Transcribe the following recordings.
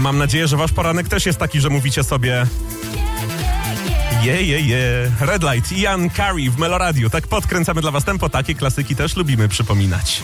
Mam nadzieję, że wasz poranek też jest taki, że mówicie sobie Red Light, Ian Curry w Meloradiu. Tak podkręcamy dla was tempo, takie klasyki też lubimy przypominać.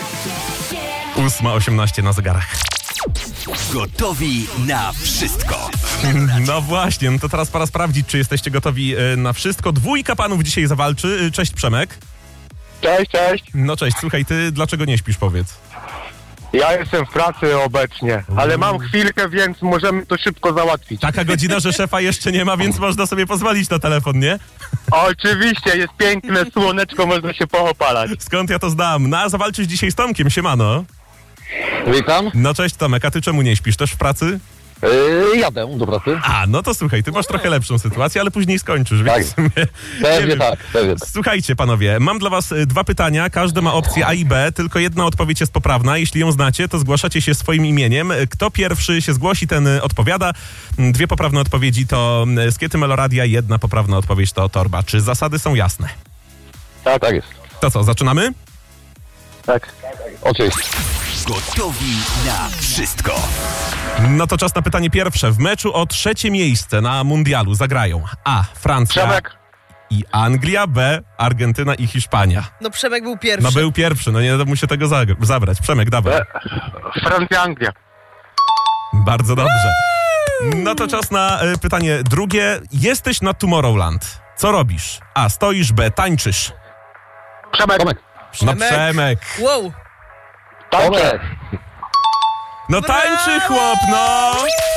8:18 na zegarach. Gotowi na wszystko. No właśnie, no to teraz pora sprawdzić, czy jesteście gotowi na wszystko. 2 panów dzisiaj zawalczy. Cześć Przemek. Cześć. No cześć, słuchaj, ty dlaczego nie śpisz, powiedz? Ja jestem w pracy obecnie, ale mam chwilkę, więc możemy to szybko załatwić. Taka godzina, że szefa jeszcze nie ma, więc można sobie pozwolić na telefon, nie? Oczywiście, jest piękne słoneczko, można się poopalać. Skąd ja to znam? No a zawalczysz dzisiaj z Tomkiem, siemano. Witam. No cześć Tomek, a ty czemu nie śpisz? Też w pracy? Jadę do pracy. A, no to słuchaj, ty masz trochę lepszą sytuację, ale później skończysz, Tak. więc w sumie... Pewnie wiem. tak, pewnie. Słuchajcie panowie, mam dla was 2 pytania, każdy ma opcję A i B, tylko jedna odpowiedź jest poprawna. Jeśli ją znacie, to zgłaszacie się swoim imieniem. Kto pierwszy się zgłosi, ten odpowiada. 2 poprawne odpowiedzi to Skiety Meloradia, 1 poprawna odpowiedź to Torba. Czy zasady są jasne? Tak jest. To co, zaczynamy? Tak. Oczywiście. Gotowi na wszystko. No to czas na pytanie pierwsze. W meczu o 3. miejsce na mundialu zagrają A. Francja Przemek, i Anglia, B. Argentyna i Hiszpania. No Przemek był pierwszy. No był pierwszy, no nie da mu się tego zabrać. Przemek, dawaj. Francja, Anglia. Bardzo dobrze. No to czas na pytanie drugie. Jesteś na Tomorrowland. Co robisz? A. Stoisz, B. Tańczysz. Przemek, Tomek. No Przemek. Wow. Tomek. No tańczy chłop, no!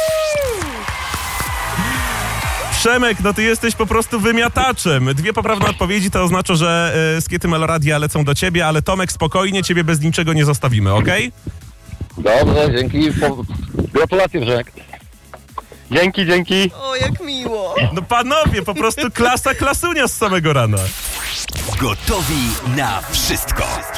Przemek, no ty jesteś po prostu wymiataczem. 2 poprawne odpowiedzi to oznacza, że Skiety Meloradia lecą do ciebie, ale Tomek, spokojnie, ciebie bez niczego nie zostawimy, okej? Dobrze, dzięki. Gratulacje, Przemek. dzięki. O, jak miło. No panowie, po prostu klasa klasunia z samego rana. Gotowi na wszystko.